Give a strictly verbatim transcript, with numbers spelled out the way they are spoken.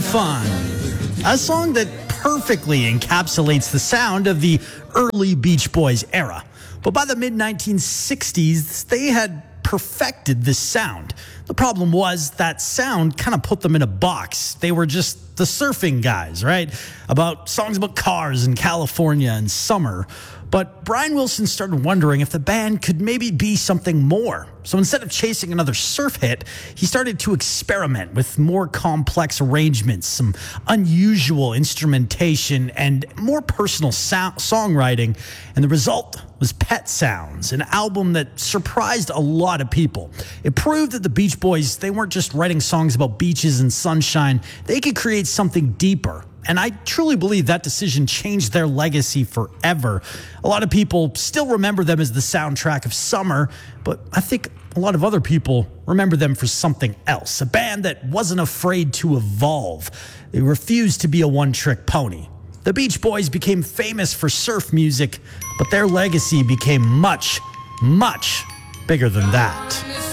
Fun, a song that perfectly encapsulates the sound of the early Beach Boys era. But by the mid nineteen sixties, they had perfected this sound. The problem was that sound kind of put them in a box. They were just the surfing guys, right? About songs about cars in California and summer. But Brian Wilson started wondering if the band could maybe be something more. So instead of chasing another surf hit, he started to experiment with more complex arrangements, some unusual instrumentation, and more personal sound- songwriting. And the result was Pet Sounds, an album that surprised a lot of people. It proved that the Beach Boys, they weren't just writing songs about beaches and sunshine. They could create something deeper. And I truly believe that decision changed their legacy forever. A lot of people still remember them as the soundtrack of summer, but I think a lot of other people remember them for something else. A band that wasn't afraid to evolve. They refused to be a one-trick pony. The Beach Boys became famous for surf music, but their legacy became much, much bigger than that.